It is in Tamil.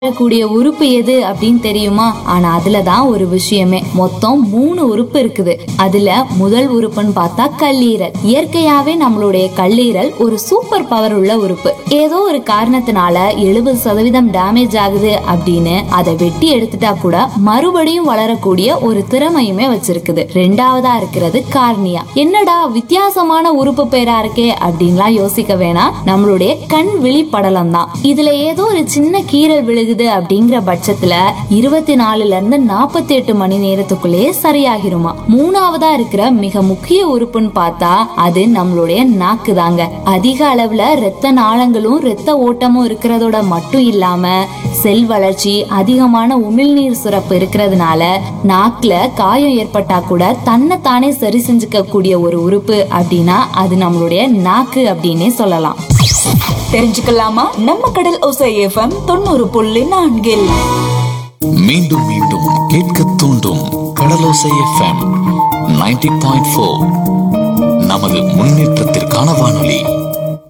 கூடிய உறுப்பு எது அப்படின்னு தெரியுமா? ஆனா அதுலதான் ஒரு விஷயமே. மொத்தம் 3 உறுப்பு இருக்குது. அதுல முதல் உறுப்புன்னு பார்த்தா கல்லீரல். இயற்கையாவே நம்மளுடைய கல்லீரல் ஒரு சூப்பர் பவர் உள்ள உறுப்பு. ஏதோ ஒரு காரணத்தினால 70% டேமேஜ் ஆகுது அப்படின்னு அதை வெட்டி எடுத்துட்டா கூட மறுபடியும் வளரக்கூடிய ஒரு திறமையுமே வச்சிருக்குது. ரெண்டாவதா இருக்கிறது கார்னியா. என்னடா வித்தியாசமான உறுப்பு பேரா இருக்கே அப்படின்லாம் யோசிக்க வேணாம். நம்மளுடைய கண் விழி படலம் தான். இதுல ஏதோ ஒரு சின்ன கீறல் விழுகுது அப்படிங்கிற பட்சத்துல 24ல இருந்து 48 மணி நேரத்துக்குள்ளேயே சரியாகிருமா. மூணாவதா இருக்கிற மிக முக்கிய உறுப்புன்னு பார்த்தா அது நம்மளுடைய நாக்கு தாங்க. அதிக அளவுல இரத்த நாளங்களும் இரத்த ஓட்டமும் இருக்கிறதோட மட்டும் இல்லாம செல் வளர்ச்சி, அதிகமான உமிழ்நீர் சுரப்பு இருக்கிறதுனால நாக்குல காயம் ஏற்பட்டா கூட தன்னைத்தானே சரி செஞ்சுக்க கூடிய ஒரு உறுப்பு அப்படின்னா அது நம்மளுடைய நாக்கு அப்படின்னே சொல்லலாம். தெரிஞ்சுக்கலாமா? நம்ம கடல் ஓசை எஃப்எம் 90.4. மீண்டும் மீண்டும் கேட்க தூண்டும் கடலோசை எஃப்எம் 90.4. நமது முன்னேற்றத்திற்கான வானொலி.